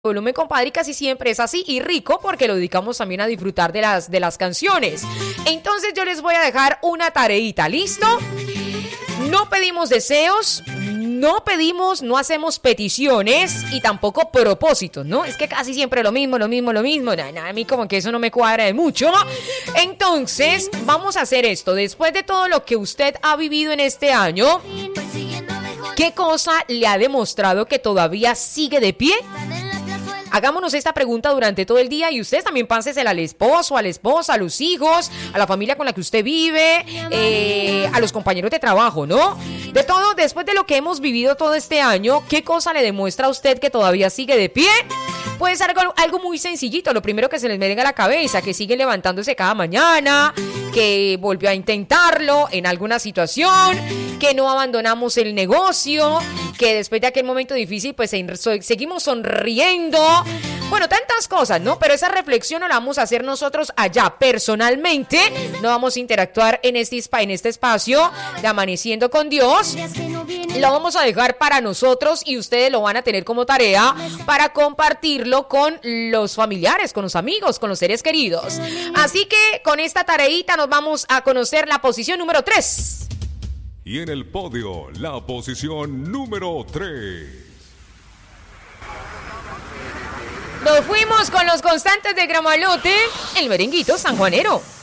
Volumen, compadre, y casi siempre es así y rico porque lo dedicamos también a disfrutar de las canciones. Entonces yo les voy a dejar una tareita, ¿listo? No pedimos deseos, no hacemos peticiones y tampoco propósitos, ¿no? Es que casi siempre lo mismo. A mí como que eso no me cuadra de mucho. Entonces, vamos a hacer esto. Después de todo lo que usted ha vivido en este año, ¿qué cosa le ha demostrado que todavía sigue de pie? Hagámonos esta pregunta durante todo el día y ustedes también pásensela al esposo, a la esposa, a los hijos, a la familia con la que usted vive, a los compañeros de trabajo, ¿no? De todo, después de lo que hemos vivido todo este año, ¿qué cosa le demuestra a usted que todavía sigue de pie? Puede ser algo muy sencillito, lo primero que se les venga a la cabeza, que siguen levantándose cada mañana, que volvió a intentarlo en alguna situación, que no abandonamos el negocio, que después de aquel momento difícil pues seguimos sonriendo. Bueno, tantas cosas, ¿no? Pero esa reflexión no la vamos a hacer nosotros allá personalmente. No vamos a interactuar en este espacio de Amaneciendo con Dios. Lo vamos a dejar para nosotros y ustedes lo van a tener como tarea para compartirlo con los familiares, con los amigos, con los seres queridos. Así que con esta tareita nos vamos a conocer la posición número 3. Y en el podio, la posición número 3. Nos fuimos con los constantes de Gramalote, el merenguito sanjuanero.